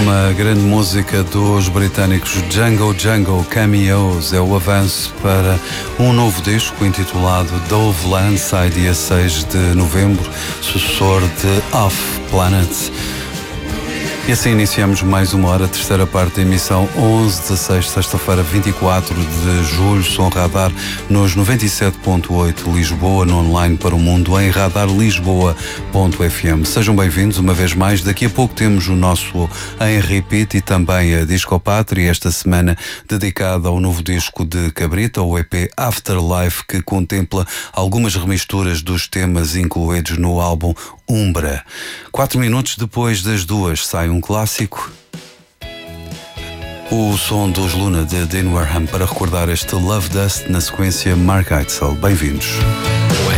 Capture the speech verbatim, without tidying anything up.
uma grande música dos britânicos Django Django Cameos. É o avanço para um novo disco intitulado Dove Land, sai dia seis de novembro, sucessor de Off Planet. E assim iniciamos mais uma hora, a terceira parte da emissão onze dezasseis, sexta-feira, vinte e quatro de julho. Som Radar nos noventa e sete ponto oito Lisboa, no online para o mundo em radar lisboa ponto f m. Sejam bem-vindos uma vez mais. Daqui a pouco temos o nosso em repeat e também a Disco Pátria, esta semana dedicada ao novo disco de Cabrita, o E P Afterlife, que contempla algumas remisturas dos temas incluídos no álbum Umbra. Quatro minutos depois das duas sai um clássico, o som dos Luna de Dean Warham, para recordar este Love Dust, na sequência Mark Eitzel. Bem-vindos.